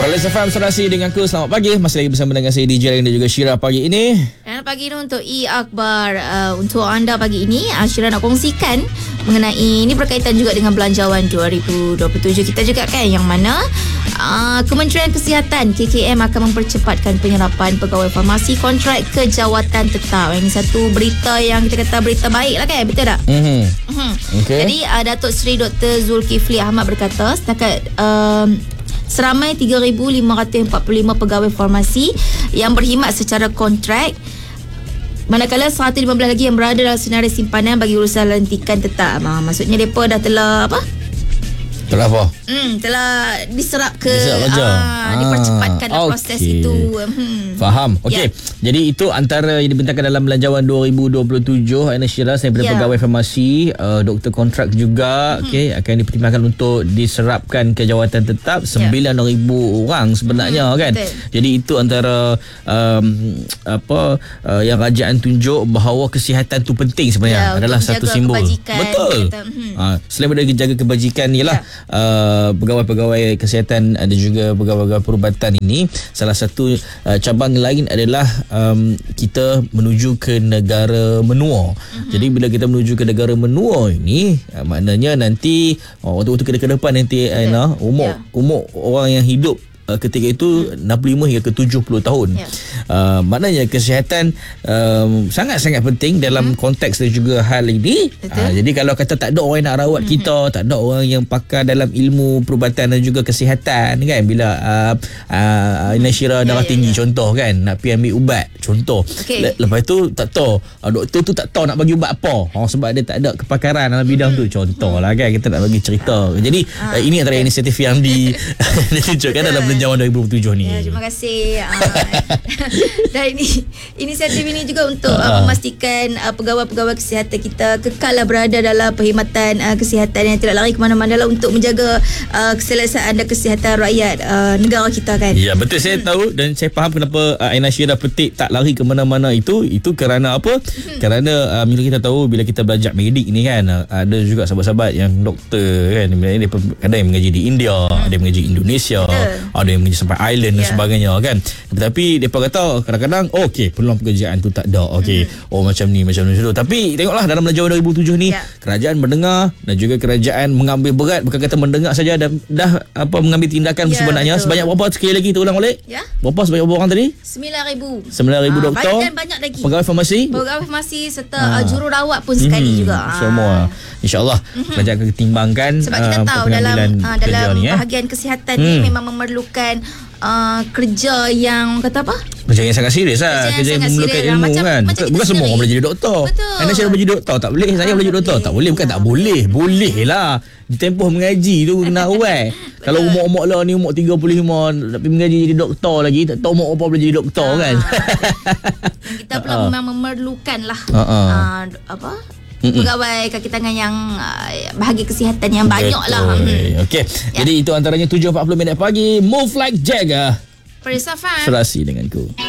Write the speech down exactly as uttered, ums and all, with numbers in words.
Balik Safam Serasi dengan aku. Selamat pagi. Masih lagi bersama dengan saya D J dan juga Syira pagi ini. Dan pagi ini untuk E Akbar, uh, untuk anda pagi ini uh, Syira nak kongsikan mengenai ini berkaitan juga dengan belanjawan dua ribu dua puluh tujuh kita juga kan, yang mana uh, Kementerian Kesihatan K K M akan mempercepatkan penyerapan pegawai farmasi kontrak kejawatan tetap. Ini satu berita yang kita kata berita baik lah kan, betul tak? Mm-hmm. Mm-hmm. Okay. Jadi uh, Datuk Seri Doktor Zulkifli Ahmad berkata setakat um, seramai tiga ribu lima ratus empat puluh lima pegawai farmasi yang berkhidmat secara kontrak, manakala seratus lima belas lagi yang berada dalam senarai simpanan bagi urusan lantikan tetap. Ha, maksudnya mereka dah telah apa? Telah apa? Hmm, telah diserap ke Diserap kerja. ah, dipercepatkan Ah, proses okey. itu. Hmm. Faham. Okey. Ya. Jadi itu antara yang dibentangkan dalam belanjawan dua ribu dua puluh tujuh Aina Syira daripada Ya. pegawai farmasi, uh, doktor kontrak juga, hmm. okey, akan dipertimbangkan untuk diserapkan ke jawatan tetap sembilan ribu orang sebenarnya, hmm, kan. betul. Jadi itu antara um, apa uh, yang kerajaan tunjuk bahawa kesihatan tu penting sebenarnya, Ya, adalah untuk satu menjaga simbol. kebajikan, Betul. kata, hmm. Ha, selain daripada jaga kebajikan ialah Ya. uh, pegawai-pegawai kesihatan dan juga pegawai-pegawai perubatan ini, salah satu uh, cabang lain adalah um, kita menuju ke negara menua. Uh-huh. Jadi bila kita menuju ke negara menua ini, uh, maknanya nanti uh, waktu-waktu ke depan nanti Aina, umur Ya. umur orang yang hidup uh, ketika itu enam puluh lima hingga ke tujuh puluh tahun. Ya. Uh, maknanya kesihatan um, sangat-sangat penting dalam hmm. konteks dan juga hal ini. Uh, jadi kalau kata tak ada orang yang nak rawat hmm. kita, tak ada orang yang pakar dalam ilmu perubatan dan juga kesihatan kan, bila uh, uh, Aina Syira darah ya, tinggi ya. contoh kan, nak pergi ambil ubat contoh. Okay. Le- lepas tu tak tahu uh, doktor tu tak tahu nak bagi ubat apa, oh, sebab dia tak ada kepakaran dalam bidang hmm. tu contoh lah kan, kita nak bagi cerita. Jadi ah, uh, ini antara okay. inisiatif yang di ditunjukkan dalam belanjawan dua ribu dua puluh tujuh ni. Ya, terima kasih. Uh, dan ini inisiatif ini juga untuk uh, memastikan uh, pegawai-pegawai kesihatan kita kekallah berada dalam perkhidmatan uh, kesihatan yang tidak lari ke mana-mana lah, untuk menjaga uh, keselesaan dan kesihatan rakyat uh, negara kita kan. Ya, betul. Saya hmm. tahu dan saya faham kenapa uh, Aina Syira petik tak lari ke mana-mana itu. Itu kerana apa? Hmm. Kerana uh, bila kita tahu, bila kita belajar medik ni kan, uh, ada juga sahabat-sahabat yang doktor kan, dia ada yang mengaji di India, hmm. ada yang mengaji Indonesia, betul. Ada yang mengaji sampai Ireland dan yeah. sebagainya kan. Tetapi mereka kata kadang-kadang oh, okey, peluang pekerjaan tu tak ada. Okey. Hmm. Oh, macam ni, macam ni. Tapi tengoklah dalam belanjawan dua ribu tujuh ni, yeah. kerajaan mendengar dan juga kerajaan mengambil berat, bukan kata mendengar saja, dah, dah apa mengambil tindakan yeah, sebenarnya. Betul. Sebanyak berapa, sekali lagi tu ulang balik? Ya. Yeah. Berapa, sebanyak berapa orang tadi? sembilan ribu. sembilan ribu doktor. Banyak dan banyak lagi. Pegawai farmasi. Pegawai farmasi serta ah. uh, jururawat pun sekali hmm, juga. Semua. InsyaAllah mm-hmm. kerajaan akan ketimbangkan. Sebab kita uh, tahu dalam uh, dalam ni, bahagian eh? kesihatan hmm. ni memang memerlukan uh, kerja yang kata apa? Kerja yang sangat serius lah. Kerja yang memerlukan ilmu macam, kan. Macam bukan semua orang boleh jadi doktor. Aina Syira boleh jadi doktor. Tak boleh. Saya boleh jadi doktor. Tak boleh. Bukan tak boleh. Boleh lah. Ditempoh mengaji tu kena awal. Kalau umur-umur lah ni, umur tiga puluh lima, tapi mengaji jadi doktor lagi, tak tahu umur apa boleh jadi doktor kan. Kita pula memang memerlukan lah apa? Mm-mm. Pegawai kaki tangan yang uh, bahagian kesihatan yang banyak Betul. lah. Hmm. Okey. Ya. Jadi itu antaranya tujuh empat puluh minit pagi. Move like Jagger. Perisa Fan. Serasi denganku.